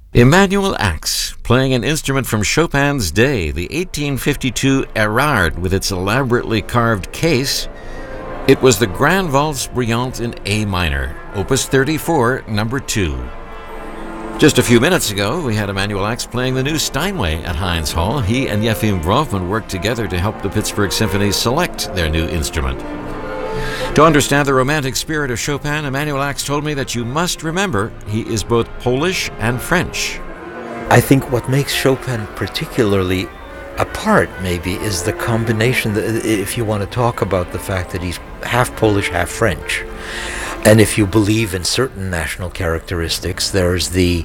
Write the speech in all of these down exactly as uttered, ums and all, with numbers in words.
Emanuel Ax, playing an instrument from Chopin's day, the eighteen fifty-two Erard with its elaborately carved case. It was the Grand Valse Brillante in A minor, Opus thirty-four, number two. Just a few minutes ago, we had Emanuel Ax playing the new Steinway at Heinz Hall. He and Yefim Brovman worked together to help the Pittsburgh Symphony select their new instrument. To understand the romantic spirit of Chopin, Emanuel Ax told me that you must remember he is both Polish and French. I think what makes Chopin particularly apart, maybe, is the combination, that, if you want to talk about the fact that he's half Polish, half French. And if you believe in certain national characteristics, there's the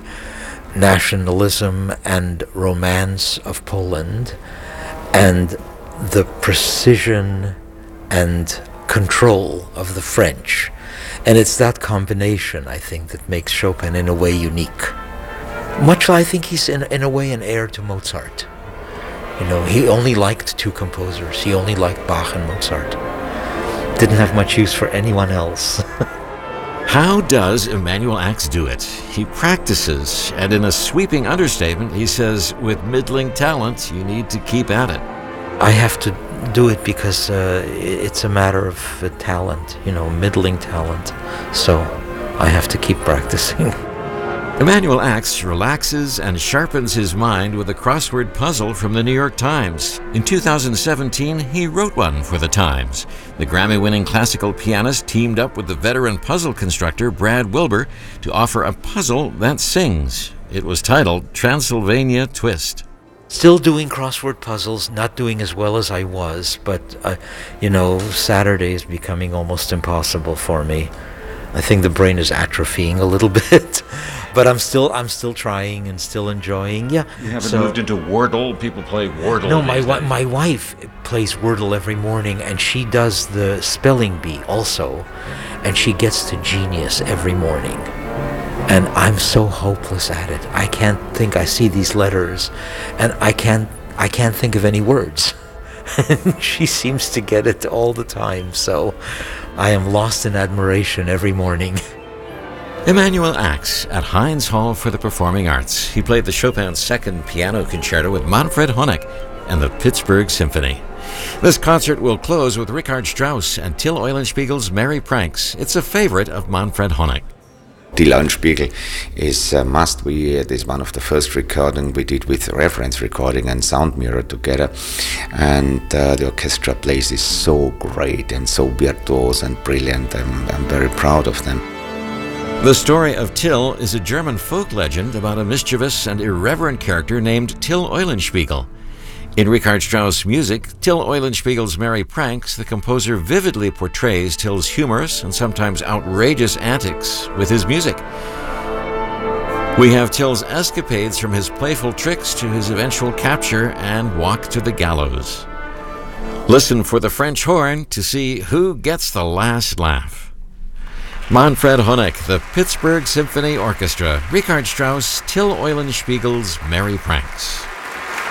nationalism and romance of Poland and the precision and control of the French. And it's that combination, I think, that makes Chopin in a way unique. Much I think he's in, in a way an heir to Mozart. You know, he only liked two composers. He only liked Bach and Mozart. Didn't have much use for anyone else. How does Emanuel Ax do it? He practices, and in a sweeping understatement, he says, with middling talent, you need to keep at it. I have to do it because uh, it's a matter of uh, talent, you know, middling talent. So I have to keep practicing. Emanuel Ax relaxes and sharpens his mind with a crossword puzzle from the New York Times. In two thousand seventeen, he wrote one for the Times. The Grammy-winning classical pianist teamed up with the veteran puzzle constructor Brad Wilbur to offer a puzzle that sings. It was titled Transylvania Twist. Still doing crossword puzzles, not doing as well as I was, but, uh, you know, Saturday is becoming almost impossible for me. I think the brain is atrophying a little bit, but I'm still I'm still trying and still enjoying. Yeah. You haven't so, moved into Wordle? People play Wordle. No, my wa- my wife plays Wordle every morning, and she does the spelling bee also, and she gets to genius every morning. And I'm so hopeless at it. I can't think. I see these letters, and I can't I can't think of any words. And she seems to get it all the time, so I am lost in admiration every morning. Emanuel Ax at Heinz Hall for the Performing Arts. He played the Chopin Second Piano Concerto with Manfred Honeck and the Pittsburgh Symphony. This concert will close with Richard Strauss and Till Eulenspiegel's Merry Pranks. It's a favorite of Manfred Honeck. Till Eulenspiegel is a must. We, it is one of the first recording we did with reference recording and sound mirror together, and uh, the orchestra plays is so great and so virtuose and brilliant. I'm, I'm very proud of them. The story of Till is a German folk legend about a mischievous and irreverent character named Till Eulenspiegel. In Richard Strauss' music, Till Eulenspiegel's Merry Pranks, the composer vividly portrays Till's humorous and sometimes outrageous antics with his music. We have Till's escapades from his playful tricks to his eventual capture and walk to the gallows. Listen for the French horn to see who gets the last laugh. Manfred Honeck, the Pittsburgh Symphony Orchestra, Richard Strauss, Till Eulenspiegel's Merry Pranks.